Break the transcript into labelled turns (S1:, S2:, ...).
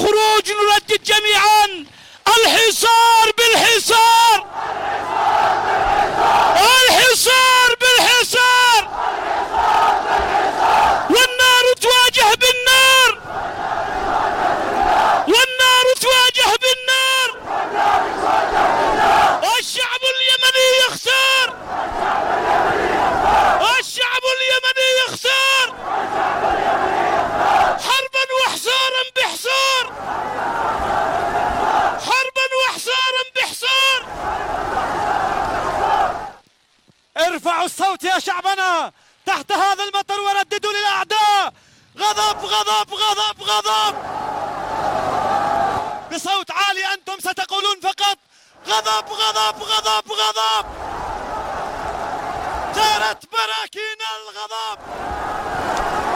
S1: الخروج نردد جميعا: الحصار بالحصار، الحصار بالحصار، والنار تواجه بالنار، والنار تواجه بالنار. الشعب اليمني يخسر، الشعب اليمني يخسر، حربا وحصارا بحصار، حربا وحصارا بحصار.
S2: ارفعوا الصوت يا شعبنا تحت هذا المطر ورددوا للأعداء: غضب غضب غضب غضب. بصوت عالي أنتم ستقولون فقط: غضب غضب غضب غضب. جرت براكين الغضب.